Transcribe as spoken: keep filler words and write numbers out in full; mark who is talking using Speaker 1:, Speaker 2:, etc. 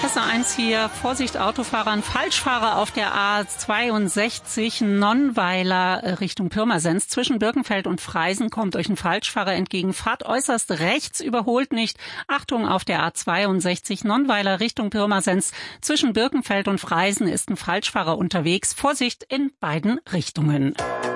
Speaker 1: S eins hier, Vorsicht Autofahrern, Falschfahrer auf der A zweiundsechzig Nonnweiler Richtung Pirmasens. Zwischen Birkenfeld und Freisen kommt euch ein Falschfahrer entgegen. Fahrt äußerst rechts, überholt nicht. Achtung, auf der A zweiundsechzig Nonnweiler Richtung Pirmasens. Zwischen Birkenfeld und Freisen ist ein Falschfahrer unterwegs. Vorsicht in beiden Richtungen.